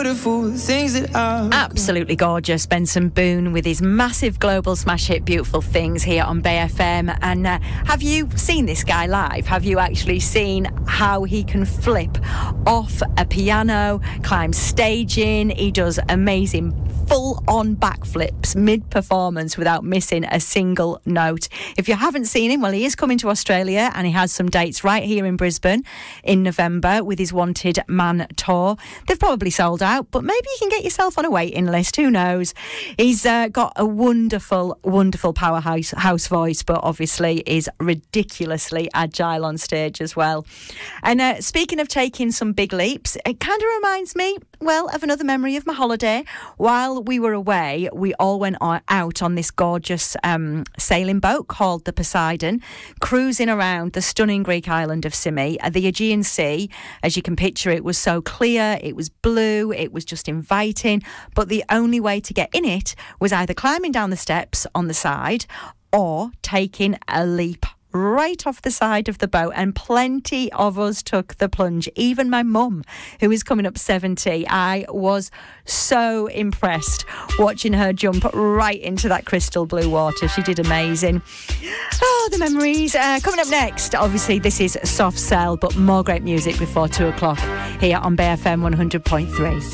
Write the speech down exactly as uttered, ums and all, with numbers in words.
Things that are absolutely gorgeous. Benson Boone with his massive global smash hit Beautiful Things here on Bay F M. And uh, have you seen this guy live? Have you actually seen how he can flip off a piano, climb staging? He does amazing full-on backflips mid-performance without missing a single note. If you haven't seen him, well, he is coming to Australia and he has some dates right here in Brisbane in November with his Wanted Man tour. They've probably sold out, but maybe you can get yourself on a waiting list. Who knows? He's uh, got a wonderful, wonderful powerhouse house voice, but obviously is ridiculously agile on stage as well. And uh, speaking of taking some big leaps, it kind of reminds me, well, of another memory of my holiday. While we were away, we all went out on this gorgeous um, sailing boat called the Poseidon, cruising around the stunning Greek island of Symi. The Aegean Sea, as you can picture it, was so clear, it was blue, it was just inviting, but the only way to get in it was either climbing down the steps on the side or taking a leap right off the side of the boat, and plenty of us took the plunge. Even my mum, who is coming up seventy. I was so impressed watching her jump right into that crystal blue water. She did amazing. Oh, the memories. Uh, coming up next, obviously this is Soft Cell, but more great music before two o'clock here on Bay F M one hundred point three.